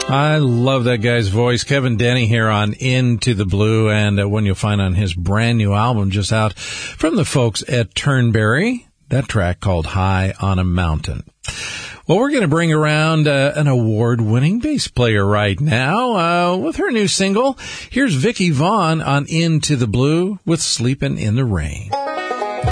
I love that guy's voice. Kevin Denny here on Into the Blue, and one you'll find on his brand new album just out from the folks at Turnberry, that track called High on a Mountain. Well, we're going to bring around an award-winning bass player right now with her new single. Here's Vicky Vaughn on Into the Blue with Sleepin' in the Rain.